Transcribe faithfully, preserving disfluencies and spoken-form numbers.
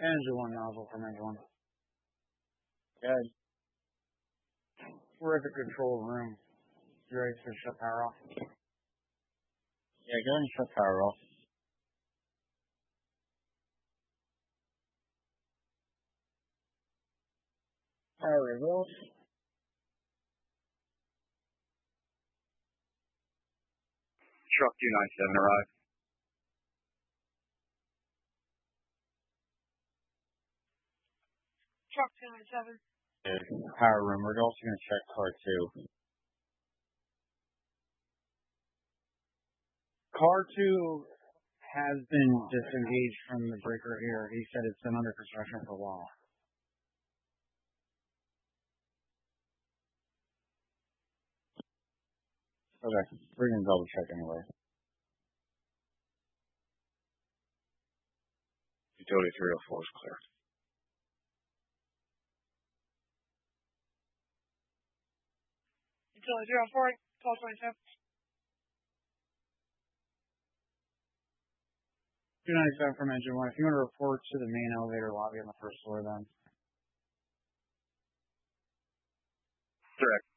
Engine one nozzle from engine one. Good. We're at the control room. You ready to shut power off? Yeah, go ahead and shut power off. Power is off. Truck two nine seven arrived. Truck two nine seven. Power room. We're also going to check car two. Car two has been disengaged from the breaker here. He said it's been under construction for a while. Okay, we're going to double check anyway. Utility three oh four is clear. Utility three oh four, twelve twenty-seven. two ninety-seven from engine one. If you want to report to the main elevator lobby on the first floor, then. Direct.